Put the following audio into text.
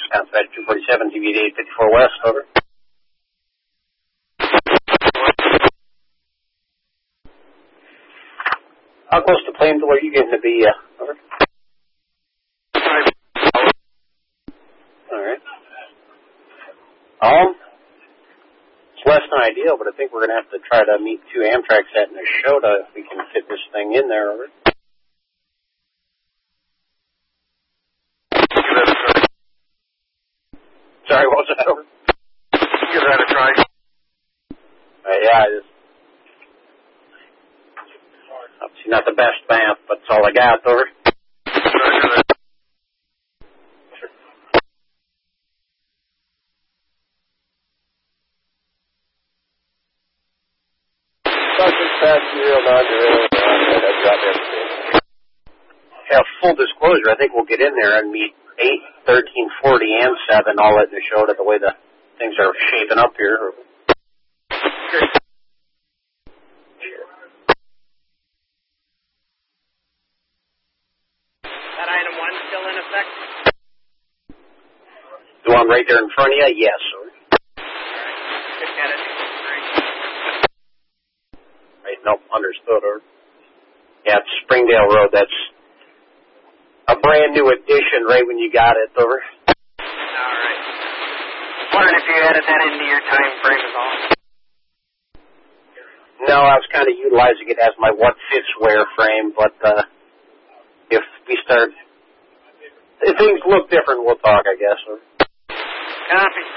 Wisconsin Badger 247, TV 854 West, over. How close to Plainville are you getting to be, over? Alright. It's less than ideal, but I think we're going to have to try to meet 2 Amtrak sets in a show to, if we can fit this thing in there, over. Sorry, what was that, over? Give that a try. Yeah, obviously not the best math, but it's all I got, over. Yeah, full disclosure, I think we'll get in there and meet 8, 13, 40, and 7 all at the show to the way the things are shaping up here. That item 1 still in effect? The one right there in front of you? Yes, sir. Good get it. Right, nope, understood, or. Yeah, it's Springdale Road, that's a brand new addition right when you got it, over. Alright. Wondering if you added that into your time frame at all? No, I was kind of utilizing it as my what fits where frame, but if things look different, we'll talk, I guess. Copy.